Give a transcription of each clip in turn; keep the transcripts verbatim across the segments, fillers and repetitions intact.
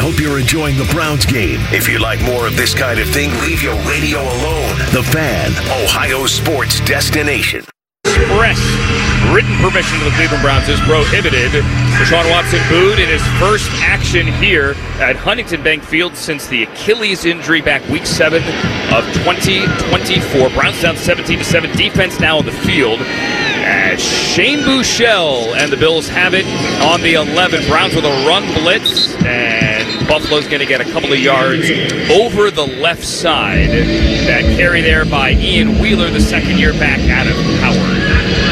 hope you're enjoying the Browns game. If you like more of this kind of thing, leave your radio alone. The Fan, Ohio sports destination. Express written permission to the Cleveland Browns is prohibited. Deshaun Watson booed in his first action here at Huntington Bank Field since the Achilles injury back week seven of twenty twenty-four. Browns down seventeen to seven. Defense now on the field. As Shane Buechele and the Bills have it on the eleven. Browns with a run blitz, and Buffalo's going to get a couple of yards over the left side. That carry there by Ian Wheeler, the second year back out of Howard.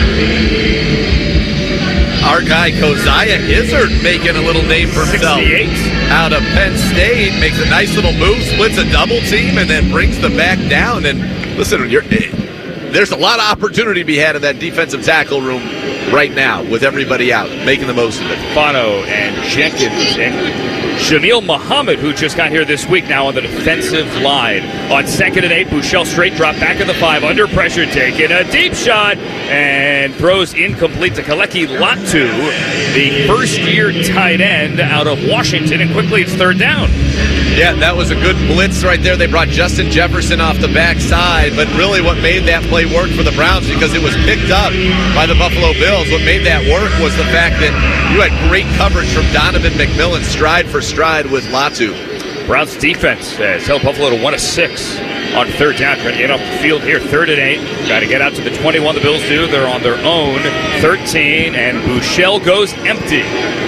Our guy Koziah Izzard making a little name for himself out of Penn State, makes a nice little move, splits a double team, and then brings the back down. And listen, you're, there's a lot of opportunity to be had in that defensive tackle room right now with everybody out, making the most of it. Fano and Jenkins and Jamil Muhammad, who just got here this week, now on the defensive line. On second and eight, Buechele straight drop back at the five, under pressure, taking a deep shot, and throws incomplete to Kaleki Latu, the first-year tight end out of Washington, and quickly it's third down. Yeah, that was a good blitz right there. They brought Justin Jefferson off the backside, but really what made that play work for the Browns, because it was picked up by the Buffalo Bills, what made that work was the fact that you had great coverage from Donovan McMillan, stride for stride with Latu. Browns defense has held Buffalo to one of six on third down. Trying to get off the field here, third and eight. Got to get out to the twenty-one. The Bills do. They're on their own. thirteen, and Buechele goes empty.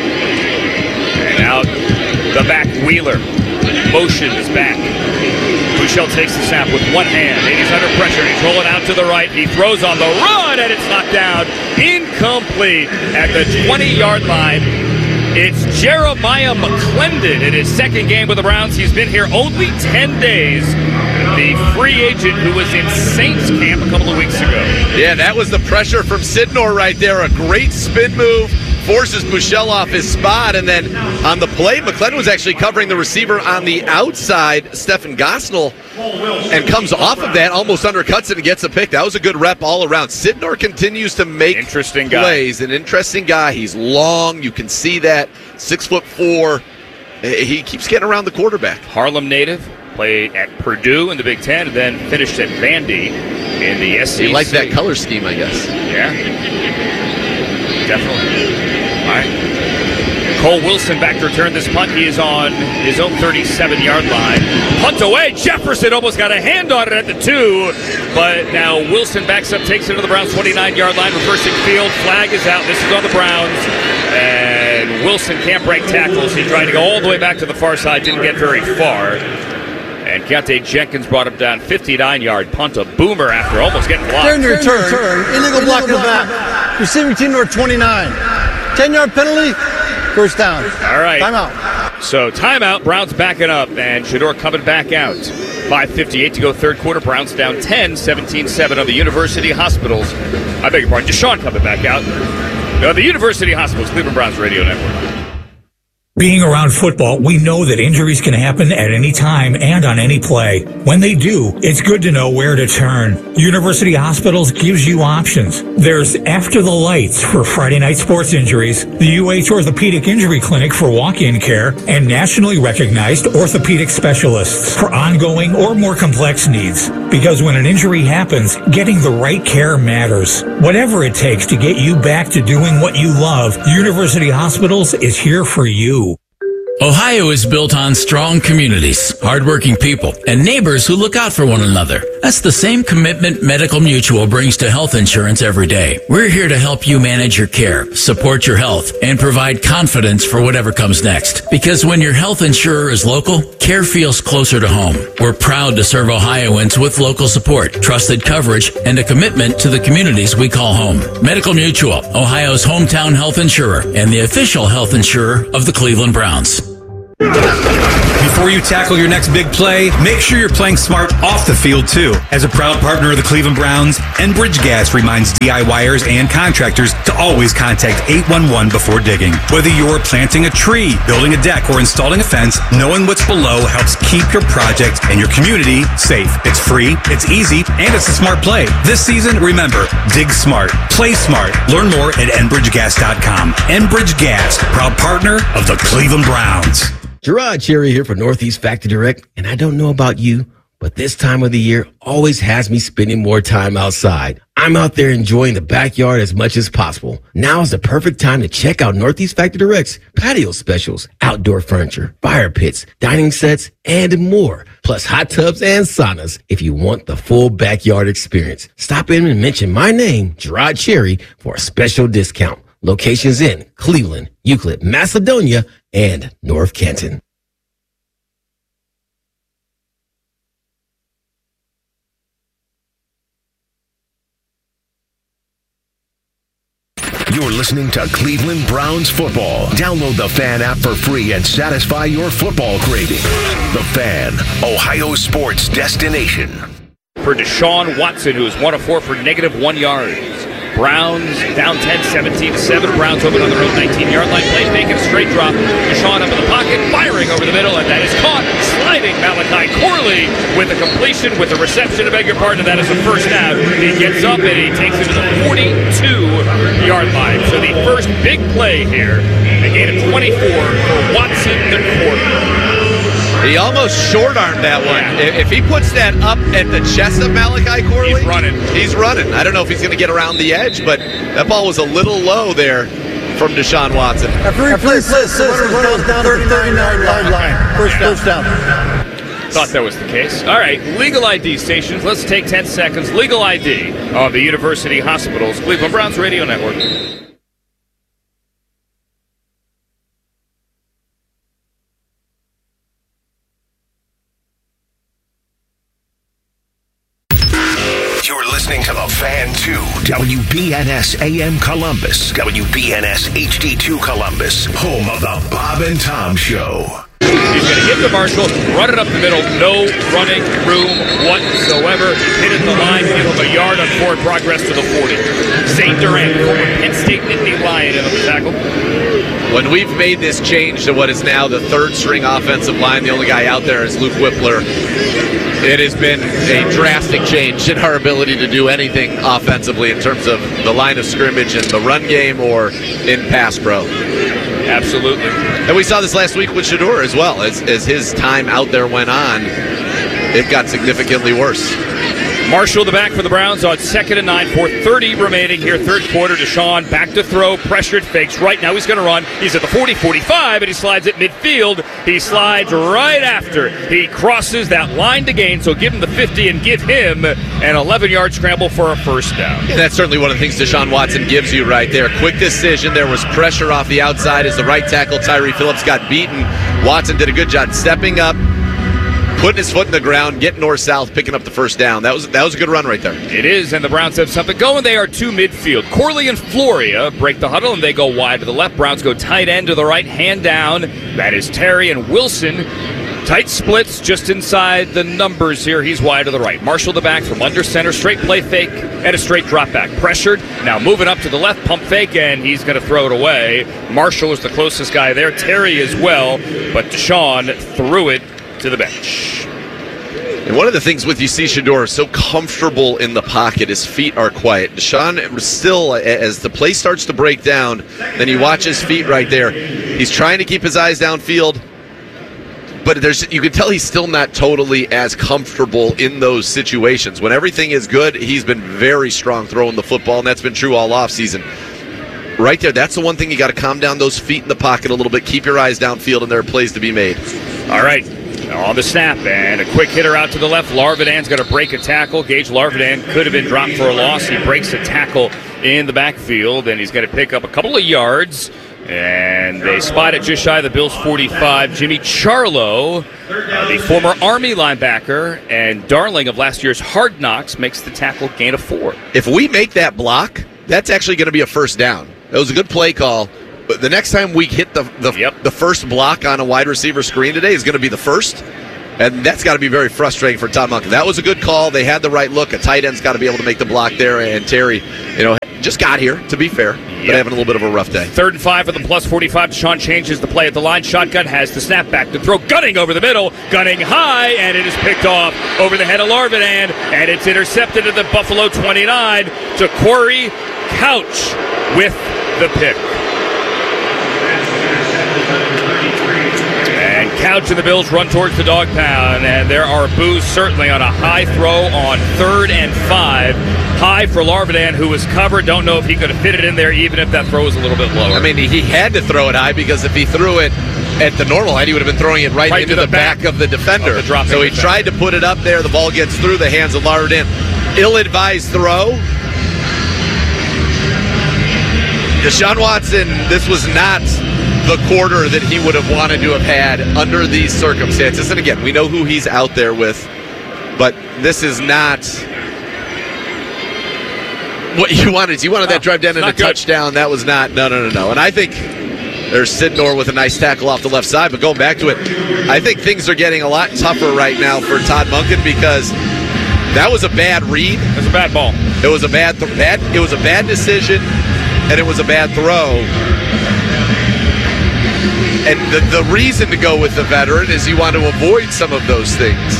And out the back, Wheeler. Motion is back. Buechele takes the snap with one hand, and he's under pressure. He's rolling out to the right. He throws on the run, and it's knocked down. Incomplete at the twenty-yard line. It's Jeremiah McClendon in his second game with the Browns. He's been here only ten days. The free agent who was in Saints camp a couple of weeks ago. Yeah, that was the pressure from Sidnor right there. A great spin move. Forces Buechele off his spot, and then on the play, McClendon was actually covering the receiver on the outside, Stephen Gosnell, and comes off of that, almost undercuts it and gets a pick. That was a good rep all around. Sidnor continues to make interesting guy. plays. An interesting guy. He's long. You can see that. Six foot four. He keeps getting around the quarterback. Harlem native. Played at Purdue in the Big Ten, and then finished at Vandy in the S E C. He liked that color scheme, I guess. Yeah. Definitely. All right. Cole Wilson back to return this punt. He is on his own thirty-seven-yard line. Punt away. Jefferson almost got a hand on it at the two. But now Wilson backs up, takes it to the Browns' twenty-nine-yard line, reversing field. Flag is out. This is on the Browns. And Wilson can't break tackles. He tried to go all the way back to the far side. Didn't get very far. And Keontae Jenkins brought him down fifty-nine-yard punt. A boomer after almost getting blocked. Turn your turn. turn. Illegal block in the back. Receiving team number twenty-nine. ten-yard penalty. First down. All right. Timeout. So timeout. Browns backing up. And Shedeur coming back out. five fifty-eight to go third quarter. Browns down ten, seventeen seven on the University Hospitals. I beg your pardon. Deshaun coming back out. No, the University Hospitals, Cleveland Browns Radio Network. Being around football, we know that injuries can happen at any time and on any play. When they do, it's good to know where to turn. University Hospitals gives you options. There's After the Lights for Friday night sports injuries, the U H Orthopedic Injury Clinic for walk-in care, and nationally recognized orthopedic specialists for ongoing or more complex needs. Because when an injury happens, getting the right care matters. Whatever it takes to get you back to doing what you love, University Hospitals is here for you. Ohio is built on strong communities, hardworking people, and neighbors who look out for one another. That's the same commitment Medical Mutual brings to health insurance every day. We're here to help you manage your care, support your health, and provide confidence for whatever comes next. Because when your health insurer is local, care feels closer to home. We're proud to serve Ohioans with local support, trusted coverage, and a commitment to the communities we call home. Medical Mutual, Ohio's hometown health insurer, and the official health insurer of the Cleveland Browns. Before you tackle your next big play, make sure you're playing smart off the field, too. As a proud partner of the Cleveland Browns, Enbridge Gas reminds DIYers and contractors to always contact eight one one before digging. Whether you're planting a tree, building a deck, or installing a fence, knowing what's below helps keep your project and your community safe. It's free, it's easy, and it's a smart play. This season, remember, dig smart, play smart. Learn more at enbridge gas dot com. Enbridge Gas, proud partner of the Cleveland Browns. Gerard Cherry here for Northeast Factory Direct, and I don't know about you, but this time of the year always has me spending more time outside. I'm out there enjoying the backyard as much as possible. Now is the perfect time to check out Northeast Factory Direct's patio specials, outdoor furniture, fire pits, dining sets, and more. Plus hot tubs and saunas if you want the full backyard experience. Stop in and mention my name, Gerard Cherry, for a special discount. Locations in Cleveland, Euclid, Macedonia, and North Canton. You're listening to Cleveland Browns football. Download the Fan app for free and satisfy your football craving. The Fan, Ohio sports destination. For Deshaun Watson, who is one of four for negative one yards. Browns down ten, seventeen to seven. Browns open on their own nineteen-yard line. Play fake and a straight drop. Deshaun up in the pocket, firing over the middle, and that is caught. Sliding Malachi Corley with a completion, with a reception, I beg your pardon, that is the first down. He gets up and he takes it to the forty-two-yard line. So the first big play here, a gain of twenty-four for Watson, the quarterback. He almost short-armed that one. Yeah. If he puts that up at the chest of Malachi Corley, he's running. He's running. I don't know if he's going to get around the edge, but that ball was a little low there from Deshaun Watson. After he plays this, runs down to the thirty-nine-yard line. First, first down. Thought that was the case. All right, legal I D stations. Let's take ten seconds. Legal I D of the University Hospitals Cleveland Browns Radio Network. Listening to the Fan two, W B N S A M Columbus, W B N S H D two Columbus, home of the Bob and Tom Show. He's going to hit the Marshall, run it up the middle, no running room whatsoever. Hit it the line, give him a yard on forward progress to the forty. Saint Durant, former Penn State Nittany Lion in the tackle. When we've made this change to what is now the third-string offensive line, the only guy out there is Luke Whippler. It has been a drastic change in our ability to do anything offensively in terms of the line of scrimmage in the run game or in pass pro. Absolutely. And we saw this last week with Shedeur as well. As, as his time out there went on, it got significantly worse. Marshall the back for the Browns on second and nine, four thirty remaining here, third quarter. Deshaun back to throw, pressured, fakes. Right now he's going to run. He's at the forty, forty-five, and he slides at midfield. He slides right after. He crosses that line to gain, so give him the fifty and give him an eleven-yard scramble for a first down. Yeah, that's certainly one of the things Deshaun Watson gives you right there. Quick decision. There was pressure off the outside as the right tackle, Tyree Phillips, got beaten. Watson did a good job stepping up, putting his foot in the ground, getting north-south, picking up the first down. That was that was a good run right there. It is, and the Browns have something going. They are to midfield. Corley and Floria break the huddle, and they go wide to the left. Browns go tight end to the right, hand down. That is Terry and Wilson. Tight splits just inside the numbers here. He's wide to the right. Marshall the back from under center. Straight play fake and a straight drop back. Pressured. Now moving up to the left. Pump fake, and he's going to throw it away. Marshall is the closest guy there. Terry as well, but Deshaun threw it to the bench. And one of the things with you see Shedeur is so comfortable in the pocket, his feet are quiet. Deshaun still, as the play starts to break down, then you watch his feet right there. He's trying to keep his eyes downfield, but there's you can tell he's still not totally as comfortable in those situations. When everything is good, he's been very strong throwing the football, and that's been true all offseason. Right there, that's the one thing you got to calm down those feet in the pocket a little bit, keep your eyes downfield, and there are plays to be made. All right. On the snap, and a quick hitter out to the left. Larvidan's going to break a tackle. Gage Larvidan could have been dropped for a loss. He breaks a tackle in the backfield, and he's going to pick up a couple of yards. And they spot it just shy of the Bills' forty-five. Jimmy Charlo, uh, the former Army linebacker and darling of last year's Hard Knocks, makes the tackle, gain of four. If we make that block, that's actually going to be a first down. That was a good play call. But the next time we hit the the, yep. the first block on a wide receiver screen today is going to be the first. And that's got to be very frustrating for Todd Monken. That was a good call. They had the right look. A tight end's got to be able to make the block there. And Terry, you know, just got here, to be fair, yep. but having a little bit of a rough day. Third and five for the plus forty-five. Deshaun changes the play at the line. Shotgun has the snap back to throw. Gunning over the middle. Gunning high, and it is picked off over the head of Larvidan. And it's intercepted at the Buffalo twenty-nine to Corey Couch with the pick. And couch, and the Bills run towards the dog pound, and there are boos certainly on a high throw on third and five. High for Larvidan, who was covered. Don't know if he could have fit it in there, even if that throw was a little bit lower. I mean, he had to throw it high, because if he threw it at the normal height, he would have been throwing it right, right into the, the back, back of the defender. Of the so he defender. tried to put it up there. The ball gets through the hands of Larvidan. Ill-advised throw. Deshaun Watson, this was not the quarter that he would have wanted to have had under these circumstances. And again, we know who he's out there with, but this is not what you wanted. You wanted that drive down into a touchdown. That was not, no, no, no, no. And I think there's Sidnor with a nice tackle off the left side, but going back to it, I think things are getting a lot tougher right now for Todd Monken, because that was a bad read. It was a bad ball. It was a bad, th- bad. It was a bad decision, and it was a bad throw. And the, the reason to go with the veteran is you want to avoid some of those things.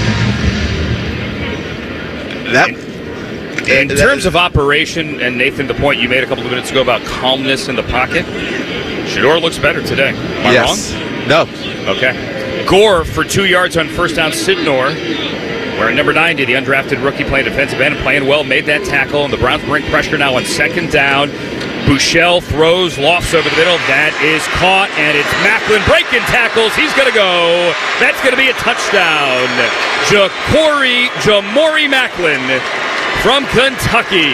That, in that, terms of operation, and Nathan, the point you made a couple of minutes ago about calmness in the pocket, Shedeur looks better today. Am I yes. wrong? No. Okay. Gore for two yards on first down. Sidnor, wearing number ninety, the undrafted rookie playing defensive end and playing well, made that tackle, and the Browns bring pressure now on second down. Bouchel throws, lofts over the middle. That is caught, and it's Macklin breaking tackles. He's going to go. That's going to be a touchdown. Ja'Cory Jamori Macklin from Kentucky.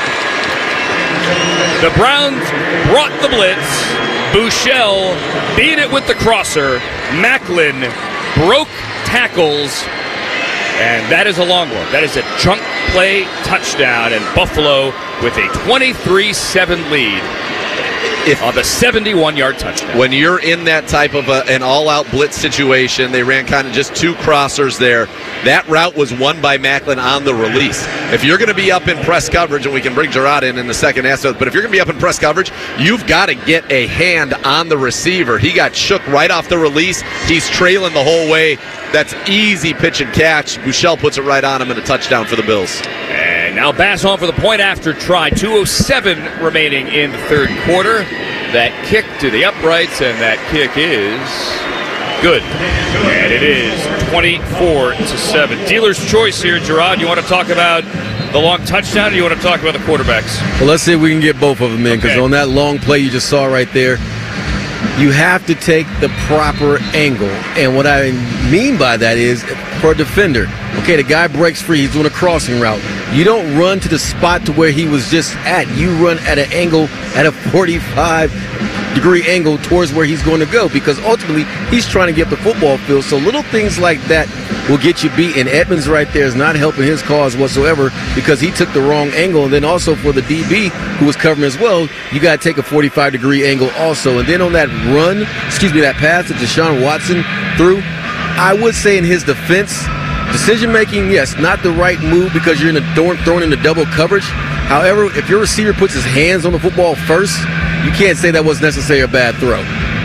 The Browns brought the blitz. Bouchel beat it with the crosser. Macklin broke tackles. And that is a long one. That is a chunk play touchdown, and Buffalo with a twenty-three seven lead if, on the seventy-one-yard touchdown. When you're in that type of a, an all-out blitz situation, they ran kind of just two crossers there. That route was won by Macklin on the release. If you're going to be up in press coverage, and we can bring Gerard in in the second aspect, but if you're going to be up in press coverage, you've got to get a hand on the receiver. He got shook right off the release. He's trailing the whole way. That's easy pitch and catch. Bouchel puts it right on him, and a touchdown for the Bills. And now Bass on for the point after try. two oh seven remaining in the third quarter. That kick to the uprights, and that kick is good. And it is twenty-four to seven. Dealer's choice here, Gerard. You want to talk about the long touchdown, or you want to talk about the quarterbacks? Well, let's see if we can get both of them in, because okay. on that long play you just saw right there, you have to take the proper angle. And what I mean by that is, for a defender, okay, the guy breaks free, he's doing a crossing route. You don't run to the spot to where he was just at. You run at an angle, at a forty-five degree angle towards where he's going to go, because ultimately he's trying to get the football field. So little things like that will get you beat. And Edmonds right there is not helping his cause whatsoever, because he took the wrong angle. And then also for the D B who was covering as well, you got to take a forty-five degree angle also. And then on that run, excuse me, that pass that Deshaun Watson threw, I would say in his defense, decision making, yes, not the right move, because you're in a thrown, thrown into double coverage. However, if your receiver puts his hands on the football first, you can't say that was necessarily a bad throw.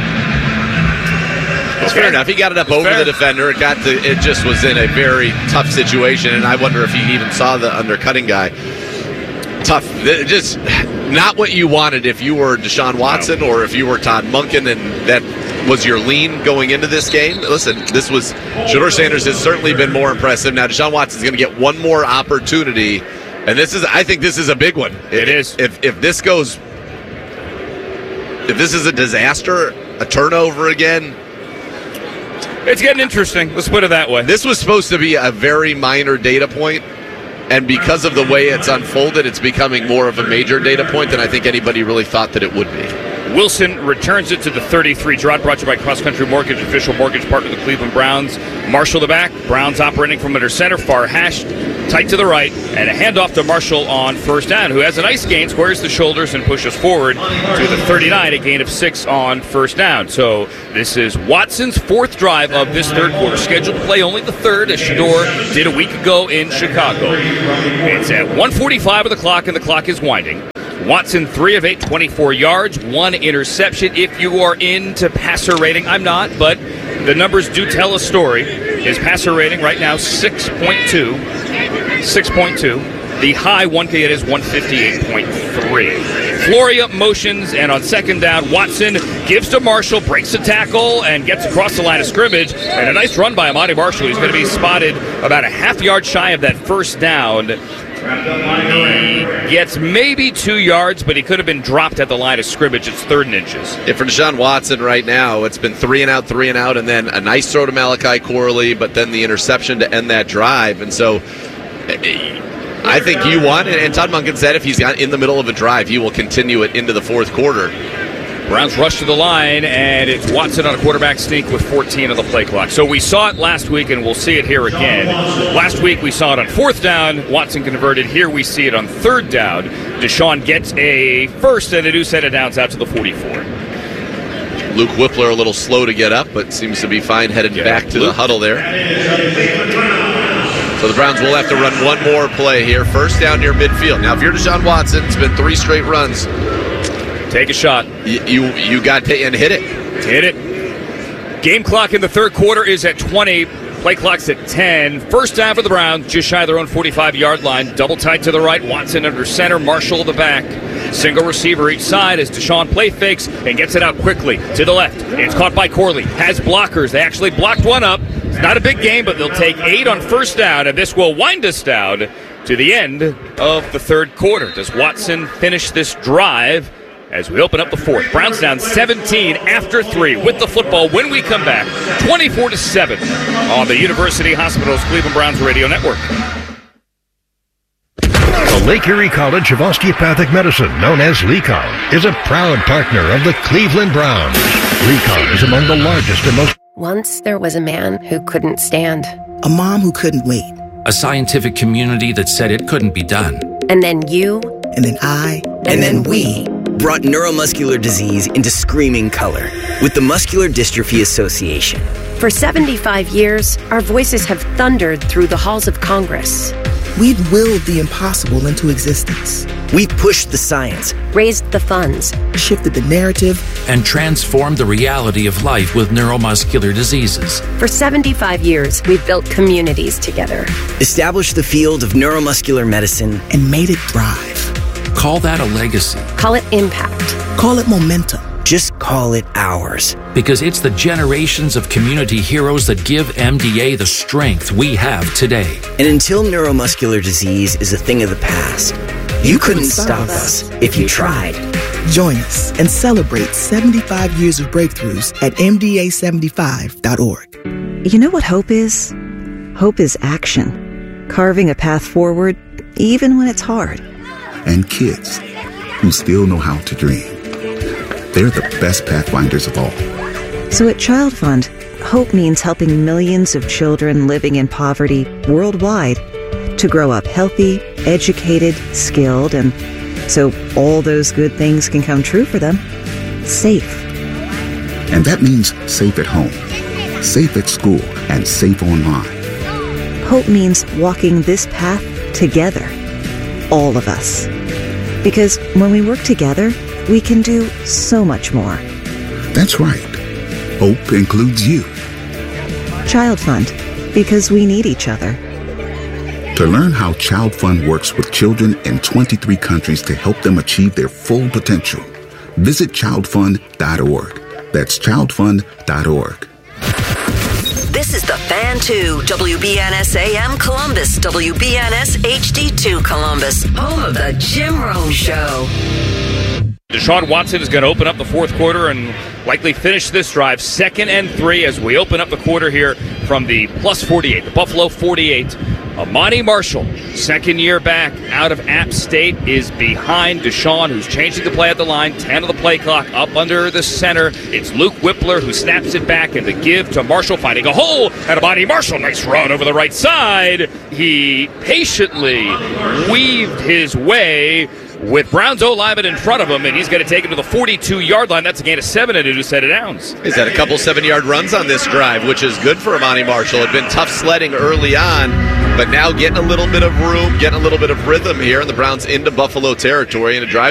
It's fair enough. He got it up it's over fair. the defender. It got to. It just was in a very tough situation, and I wonder if he even saw the undercutting guy. Tough. Just not what you wanted if you were Deshaun Watson no. or if you were Todd Monken, and that was your lean going into this game. Listen, this was Shedeur Sanders has certainly been more impressive. Now Deshaun Watson's going to get one more opportunity, and this is. I think this is a big one. It is. If if this goes, if this is a disaster, a turnover again. It's getting interesting. Let's put it that way. This was supposed to be a very minor data point, and because of the way it's unfolded, it's becoming more of a major data point than I think anybody really thought that it would be. Wilson returns it to the thirty-three. Gerard brought to you by Cross Country Mortgage, official mortgage partner of the Cleveland Browns. Marshall the back. Browns operating from under center, far hash, tight to the right, and a handoff to Marshall on first down, who has a nice gain, squares the shoulders, and pushes forward to the thirty-nine, a gain of six on first down. So this is Watson's fourth drive of this third quarter, scheduled to play only the third, as Shedeur did a week ago in Chicago. It's at one forty-five of the clock, and the clock is winding. Watson, three of eight, twenty-four yards, one interception. If you are into passer rating, I'm not, but the numbers do tell a story. His passer rating right now, six point two. six point two. The high one K it is one fifty-eight point three. Floria motions, and on second down, Watson gives to Marshall, breaks the tackle, and gets across the line of scrimmage. And a nice run by Amani Marshall. He's going to be spotted about a half yard shy of that first down. He gets maybe two yards, but he could have been dropped at the line of scrimmage. It's third and inches. Yeah, for Deshaun Watson right now, it's been three and out, three and out, and then a nice throw to Malachi Corley, but then the interception to end that drive. And so I think you want, and Todd Monken said if he's got in the middle of a drive, he will continue it into the fourth quarter. Browns rush to the line, and it's Watson on a quarterback sneak with fourteen on the play clock. So we saw it last week, and we'll see it here again. Last week we saw it on fourth down. Watson converted. Here we see it on third down. Deshaun gets a first and a new set of downs out to the forty-four. Luke Whippler a little slow to get up, but seems to be fine headed yeah, back to Luke. The huddle there. So the Browns will have to run one more play here. First down near midfield. Now, if you're Deshaun Watson, it's been three straight runs. Take a shot. You you, you got to and hit it. Hit it. Game clock in the third quarter is at twenty. Play clock's at ten. First down for the Browns, just shy of their own forty-five-yard line. Double tight to the right. Watson under center. Marshall the back. Single receiver each side as Deshaun play fakes and gets it out quickly to the left. It's caught by Corley. Has blockers. They actually blocked one up. It's not a big game, but they'll take eight on first down, and this will wind us down to the end of the third quarter. Does Watson finish this drive as we open up the fourth? Browns down seventeen after three with the football when we come back, twenty-four to seven on the University Hospitals Cleveland Browns Radio Network. The Lake Erie College of Osteopathic Medicine, known as LECON, is a proud partner of the Cleveland Browns. LECON is among the largest and most... Once there was a man who couldn't stand. A mom who couldn't wait. A scientific community that said it couldn't be done. And then you. And then I. And, and then, then we. brought neuromuscular disease into screaming color with the Muscular Dystrophy Association. For seventy-five years, our voices have thundered through the halls of Congress. We've willed the impossible into existence. We've pushed the science, raised the funds, shifted the narrative, and transformed the reality of life with neuromuscular diseases. For seventy-five years, we've built communities together, established the field of neuromuscular medicine, and made it thrive. Call that a legacy. Call it impact. Call it momentum. Just call it ours. Because it's the generations of community heroes that give M D A the strength we have today. And until neuromuscular disease is a thing of the past, you, you couldn't, couldn't stop us if you tried. Join us and celebrate seventy-five years of breakthroughs at M D A seventy-five dot org. You know what hope is? Hope is action. Carving a path forward, even when it's hard. And kids who still know how to dream. They're the best pathfinders of all. So at Child Fund, hope means helping millions of children living in poverty worldwide to grow up healthy, educated, skilled, and so all those good things can come true for them. Safe. And that means safe at home, safe at school, and safe online. Hope means walking this path together. All of us. Because when we work together, we can do so much more. That's right. Hope includes you. Child Fund, because we need each other. To learn how Child Fund works with children in twenty-three countries to help them achieve their full potential, visit child fund dot org. That's child fund dot org. This is the Fan two, W B N S A M Columbus, W B N S H D two Columbus, home of the Jim Rome Show. Deshaun Watson is going to open up the fourth quarter and likely finish this drive second and three as we open up the quarter here from the plus forty-eight, the Buffalo forty-eight. Amani Marshall, second year back out of App State, is behind Deshaun, who's changing the play at the line. ten of the play clock up under the center. It's Luke Whippler who snaps it back, and the give to Marshall, finding a hole. And Amani Marshall, nice run over the right side. He patiently weaved his way with Browns O-lineman in front of him, and he's going to take him to the forty-two-yard line. That's a gain of seven and a new set of downs. He's had a couple seven-yard runs on this drive, which is good for Amani Marshall. It had been tough sledding early on, but now getting a little bit of room, getting a little bit of rhythm here, and the Browns into Buffalo territory, and a drive